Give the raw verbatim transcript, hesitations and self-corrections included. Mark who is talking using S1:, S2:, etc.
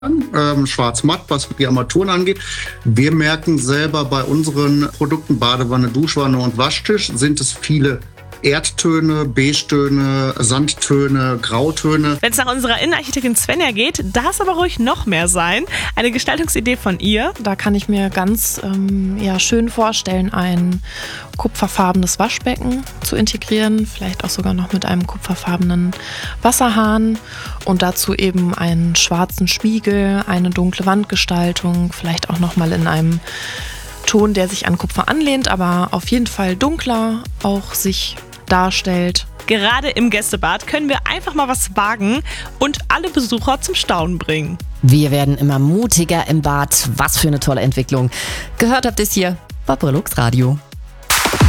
S1: ähm, schwarz-matt, was die Armaturen angeht. Wir merken selber bei unseren Produkten Badewanne, Duschwanne und Waschtisch sind es viele Erdtöne, Beige-Töne, Sandtöne, Grautöne.
S2: Wenn es nach unserer Innenarchitektin Svenja geht, darf es aber ruhig noch mehr sein. Eine Gestaltungsidee von ihr.
S3: Da kann ich mir ganz ähm, ja, schön vorstellen, ein kupferfarbenes Waschbecken zu integrieren, vielleicht auch sogar noch mit einem kupferfarbenen Wasserhahn und dazu eben einen schwarzen Spiegel, eine dunkle Wandgestaltung, vielleicht auch nochmal in einem Ton, der sich an Kupfer anlehnt, aber auf jeden Fall dunkler auch sich darstellt.
S2: Gerade im Gästebad können wir einfach mal was wagen und alle Besucher zum Staunen bringen.
S4: Wir werden immer mutiger im Bad. Was für eine tolle Entwicklung. Gehört habt ihr es hier bei Brillux Radio.